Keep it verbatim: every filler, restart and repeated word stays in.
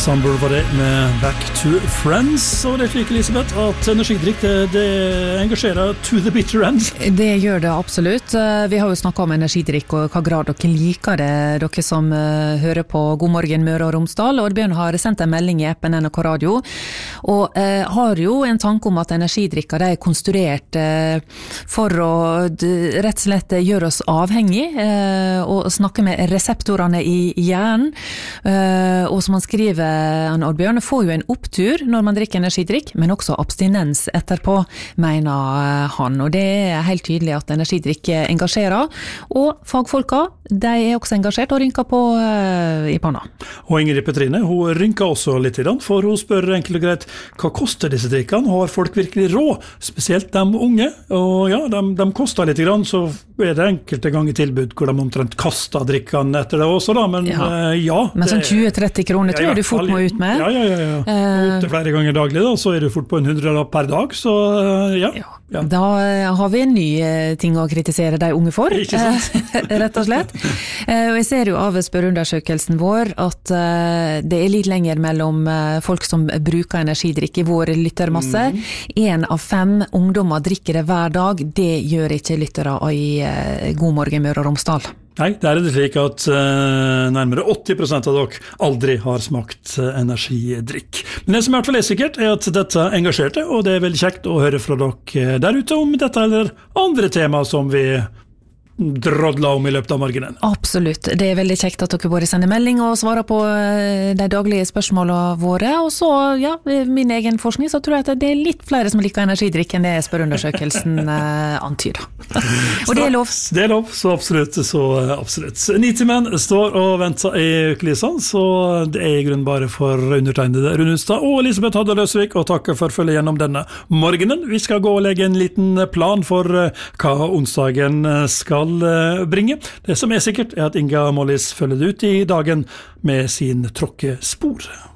Ensemble var det med Back to Friends, og det er slik, Elisabeth, at energidrikk det, det engasjerer to the bitter end. Det gjør det absolutt. Vi har jo snakket om energidrikk og hva grad dere liker det, dere som uh, hører på God morgen Møre og Romsdal. Oddbjørn har sendt en melding i appen N R K Radio, og uh, har jo en tanke om at energidrikker de er konstruert uh, for å d- rett og slett gjøre oss avhengig uh, og snakke med reseptorene i hjernen. Uh, og som han skriver, han Oddbjørn, får jo en opptur når man drikker energidrikk, men også abstinens etterpå, mener han. Og det er helt tydelig at energidrikk engasjerer, og fagfolka, de er også engasjert og rynker på uh, i panna. Og Ingrid Petrine, hun rynker også litt i den, for hun spør enkelt og greit, hva koster disse drikkene? Har folk virkelig råd? Spesielt de unge, og ja, de, de koster litt grann, så er det enkelte ganger tilbud hvor de omtrent kaster drikkene etter det også da, men ja. Uh, ja men sånn tjue til tretti kroner tror jeg du fort må ut med. Ja, ja, ja. ja. Uh, Opp til flere ganger daglig da, så er du fort på en hundre per dag, så uh, ja. ja. Ja. Da har vi en ny ting å kritisere de unge for, rett og slett. Og jeg ser jo av spørreundersøkelsen vår at det er litt lenger mellom folk som bruker energidrikk i vår lyttermasse. Mm. En av fem ungdommer drikker det hver dag. Det gjør ikke lyttere i God morgen Møre og Romsdal. Nei, det er det slik at uh, nærmere åtti prosent av dere aldri har smakt uh, energidrikk. Men det som i hvert fall er sikkert er at dette engasjerte, og det er veldig kjekt å høre fra dere der ute om dette eller andre tema som vi drodla om i løpet av morgenen. Absolutt. Det er veldig kjekt at dere både sender melding og svarer på de daglige spørsmålene våre. Og så, ja, min egen forskning, så tror jeg at det er litt flere som liker energidrikk enn det spørreundersøkelsen uh, antyder. Og det er lov. Det er lov, så absolutt, så absolutt. Nitimen står og venter i ukelysene, så det er i grunn bare for undertegnede Rune Hustad og Elisabeth Hadde Løsvik, og takker for følge gjennom denne morgenen. Vi skal gå og legge en liten plan for uh, hva onsdagen skal bringe. Det som er sikkert er at Inga Mollis følger det ut i dagen med sin tråkkespor.